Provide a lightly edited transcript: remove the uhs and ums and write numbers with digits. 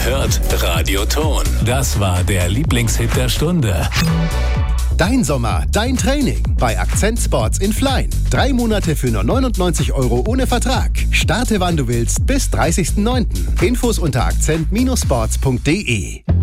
hört Radio Ton. Das war der Lieblingshit der Stunde. Dein Sommer, dein Training bei Akzent Sports in Flein. 3 Monate für nur 99 € ohne Vertrag. Starte wann du willst bis 30.09. Infos unter akzent-sports.de.